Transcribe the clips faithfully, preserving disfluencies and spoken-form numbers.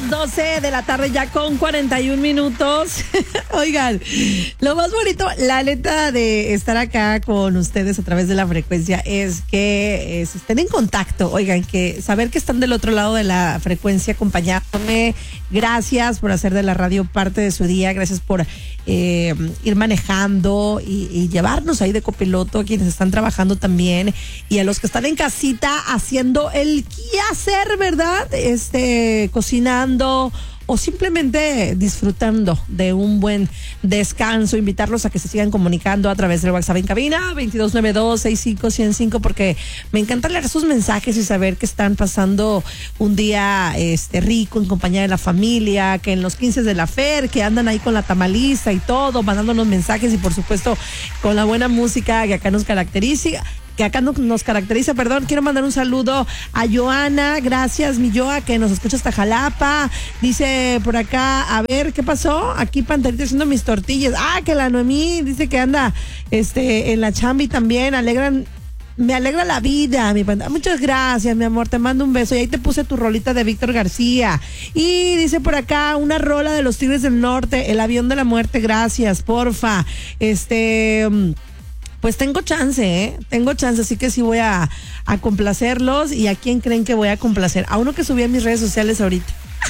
las doce de la tarde ya con cuarenta y un minutos. Oigan, lo más bonito, la neta de estar acá con ustedes a través de la frecuencia es que eh, estén en contacto. Oigan, que saber que están del otro lado de la frecuencia acompañándome. Gracias por hacer de la radio parte de su día. Gracias por eh, ir manejando y, y llevarnos ahí de copiloto a quienes están trabajando también y a los que están en casita haciendo el quehacer, ¿verdad? Este, cocinando o simplemente disfrutando de un buen descanso. Invitarlos a que se sigan comunicando a través del WhatsApp en cabina veintidós noventa y dos, sesenta y cinco, ciento cinco, porque me encanta leer sus mensajes y saber que están pasando un día este rico en compañía de la familia, que en los quince de la Fer, que andan ahí con la tamaliza y todo, mandándonos mensajes y por supuesto con la buena música que acá nos caracteriza. que acá nos caracteriza, perdón. Quiero mandar un saludo a Joana, gracias mi Joa, que nos escucha hasta Jalapa. Dice por acá, a ver, ¿qué pasó? Aquí Panterita haciendo mis tortillas. Ah, que la Noemí dice que anda este en la chambi también, alegran, me alegra la vida, mi panda. Muchas gracias, mi amor, te mando un beso. Y ahí te puse tu rolita de Víctor García. Y dice por acá, una rola de los Tigres del Norte, El Avión de la Muerte, gracias, porfa. Este... Pues tengo chance, ¿eh? Tengo chance, así que sí voy a, a complacerlos. ¿Y a quién creen que voy a complacer? A uno que subí a mis redes sociales ahorita.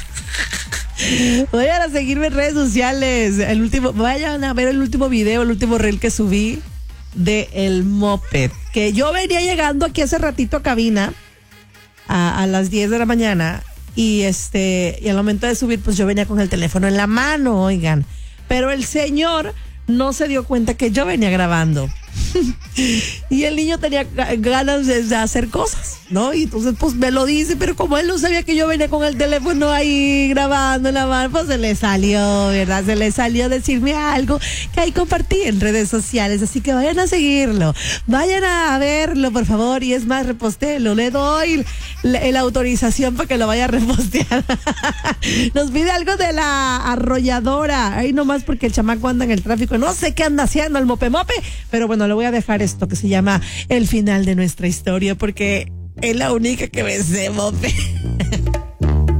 Vayan a seguirme en redes sociales. El último, vayan a ver el último video, el último reel que subí de el moped. Que yo venía llegando aquí hace ratito a cabina a, a las diez de la mañana. Y este, y al momento de subir, pues yo venía con el teléfono en la mano, oigan. Pero el señor no se dio cuenta que yo venía grabando. Y el niño tenía ganas de hacer cosas, ¿no? Y entonces pues me lo dice, pero como él no sabía que yo venía con el teléfono ahí grabando en la mano, pues se le salió, ¿verdad? Se le salió decirme algo que ahí compartí en redes sociales, así que vayan a seguirlo, vayan a verlo, por favor, y es más, repostéelo, le doy la, la autorización para que lo vaya a repostear. Nos pide algo de la arrolladora, ahí nomás porque el chamaco anda en el tráfico, no sé qué anda haciendo el mope mope, pero bueno, le voy a dejar esto que se llama El Final de Nuestra Historia, porque es la única que me sé, mope.